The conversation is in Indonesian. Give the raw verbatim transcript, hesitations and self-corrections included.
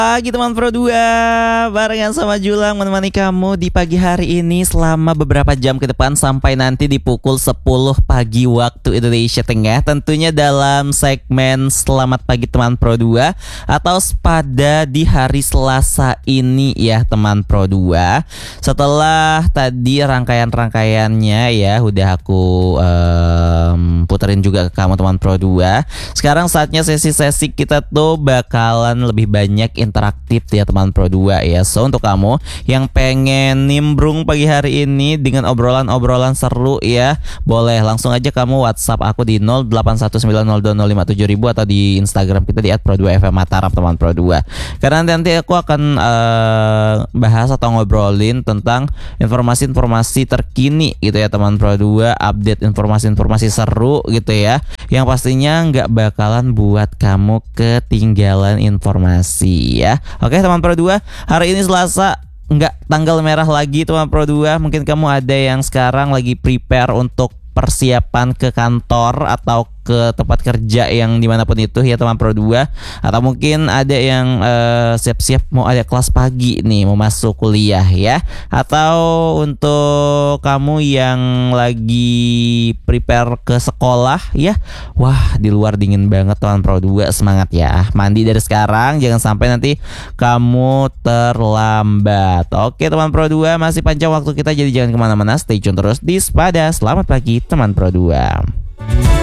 Pagi teman Pro dua, barengan sama Julang menemani kamu di pagi hari ini selama beberapa jam ke depan sampai nanti di pukul sepuluh pagi waktu Indonesia Tengah. Tentunya dalam segmen Selamat Pagi Teman Pro dua atau pada di hari Selasa ini ya teman Pro dua. Setelah tadi rangkaian-rangkaiannya ya udah aku um, puterin juga ke kamu teman Pro dua. Sekarang saatnya sesi-sesi kita tuh bakalan lebih banyak interaktif ya teman Pro dua ya. So untuk kamu yang pengen nimbrung pagi hari ini dengan obrolan-obrolan seru ya, boleh langsung aja kamu WhatsApp aku di nol delapan satu sembilan nol dua nol lima tujuh ribu atau di Instagram kita di et pro dua f m mataram teman Pro dua. Karena nanti aku akan uh, bahas atau ngobrolin tentang informasi-informasi terkini gitu ya teman Pro dua, update informasi-informasi seru gitu ya, yang pastinya nggak bakalan buat kamu ketinggalan informasi ya. Oke teman Pro dua, hari ini Selasa, nggak tanggal merah lagi teman Pro dua. Mungkin kamu ada yang sekarang lagi prepare untuk persiapan ke kantor atau ke tempat kerja yang dimanapun itu ya teman Pro dua. Atau mungkin ada yang uh, siap-siap mau ada kelas pagi nih, mau masuk kuliah ya. Atau untuk kamu yang lagi prepare ke sekolah ya, wah di luar dingin banget teman Pro dua, semangat ya, mandi dari sekarang jangan sampai nanti kamu terlambat. Oke teman Pro dua, masih panjang waktu kita, jadi jangan kemana-mana, stay tune terus di Spada Selamat Pagi Teman Pro dua.